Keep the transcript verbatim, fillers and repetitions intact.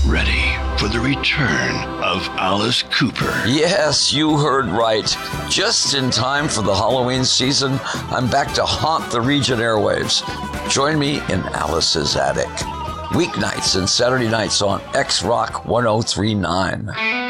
ready for the return of Alice Cooper. Yes, you heard right. Just in time for the Halloween season, I'm back to haunt the Regent airwaves. Join me in Alice's Attic. Weeknights and Saturday nights on X Rock ten thirty-nine.